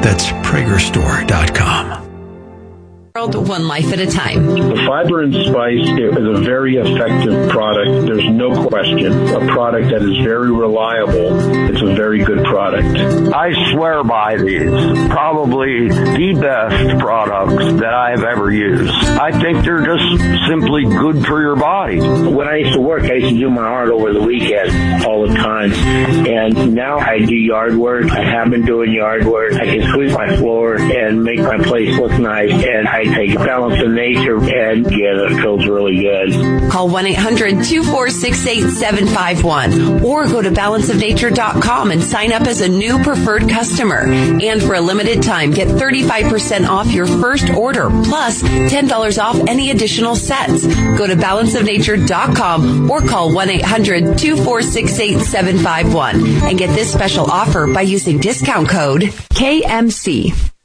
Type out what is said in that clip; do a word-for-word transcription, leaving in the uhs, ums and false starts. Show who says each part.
Speaker 1: That's Prager Store dot com.
Speaker 2: One life at a time.
Speaker 3: The Fiber and Spice is a very effective product. There's no question. A product that is very reliable. It's a very good product.
Speaker 4: I swear by these. Probably the best products that I've ever used. I think they're just simply good for your body.
Speaker 5: When I used to work, I used to do my art over the weekend all the time. And now I do yard work. I have been doing yard work. I can sweep my floor and make my place look nice. And I take Balance of Nature, and yeah, that feels really good.
Speaker 2: Call one eight hundred two four six eight seven five one or go to balance of nature dot com and sign up as a new preferred customer. And for a limited time, get thirty-five percent off your first order, plus ten dollars off any additional sets. Go to balance of nature dot com or call one eight hundred two four six eight seven five one and get this special offer by using discount code K M C.